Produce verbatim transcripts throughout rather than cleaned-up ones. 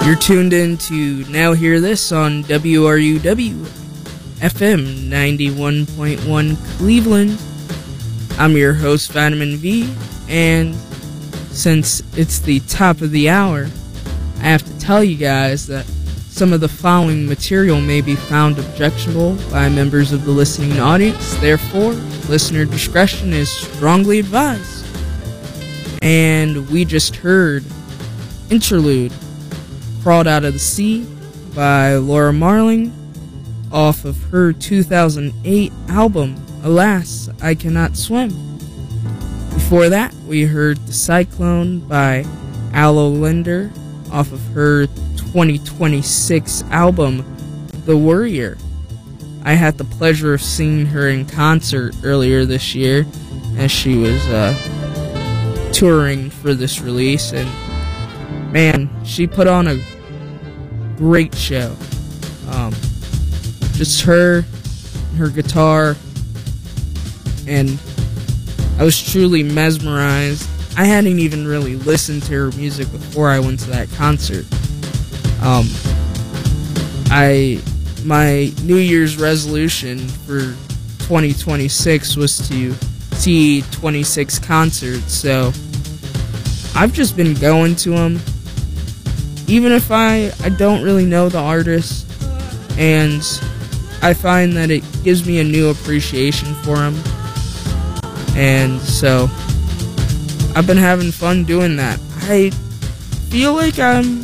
You're tuned in to Now Hear This on W R U W F M ninety-one point one Cleveland. I'm your host, Vitamin V, and since it's the top of the hour, I have to tell you guys that some of the following material may be found objectionable by members of the listening audience. Therefore, listener discretion is strongly advised. And we just heard Interlude, Crawled Out of the Sea by Laura Marling off of her two thousand eight album, Alas, I Cannot Swim. Before that, we heard The Cyclone by Aloe Linder off of her twenty twenty-six album, The Worrier. I had the pleasure of seeing her in concert earlier this year as she was uh, touring for this release, and man, she put on a great show. Um, just her, her guitar, and I was truly mesmerized. I hadn't even really listened to her music before I went to that concert. Um, I, my New Year's resolution for twenty twenty-six was to see twenty-six concerts, so I've just been going to them, even if I, I don't really know the artist, and I find that it gives me a new appreciation for them, and so I've been having fun doing that. I feel like I'm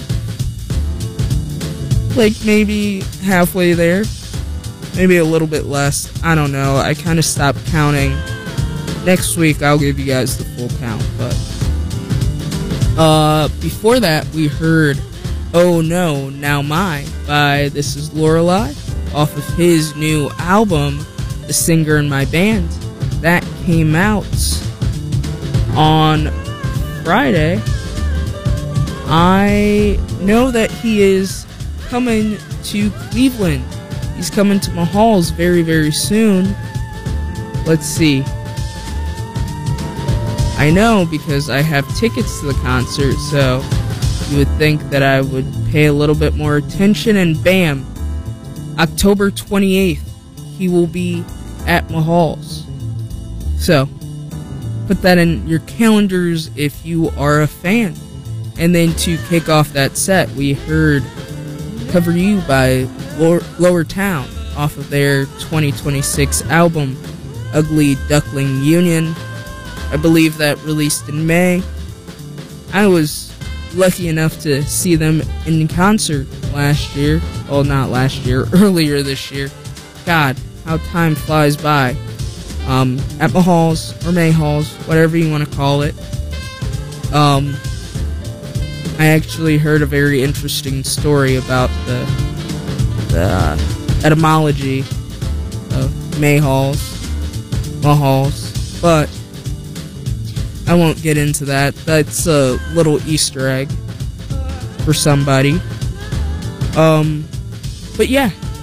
like maybe halfway there, maybe a little bit less, I don't know, I kind of stopped counting. Next week I'll give you guys the full count, but uh, before that we heard Oh No, Now My by This Is Lorelei off of his new album, The Singer in My Band. That came out on Friday. I know that he is coming to Cleveland. He's coming to Mahalls very, very soon. Let's see. I know because I have tickets to the concert, so you would think that I would pay a little bit more attention, and bam, October twenty-eighth, he will be at Mahalls. So, put that in your calendars if you are a fan. And then to kick off that set, we heard Cover You by Lower, Lower Town off of their twenty twenty-six album, Ugly Duckling Union. I believe that released in May. I was lucky enough to see them in concert last year. Well, not last year, earlier this year. God, how time flies by. Um, at Mahalls, or Mayhalls, whatever you want to call it. Um, I actually heard a very interesting story about the, the etymology of Mayhalls, Mahalls, but I won't get into that. That's a little Easter egg for somebody. Um, but yeah,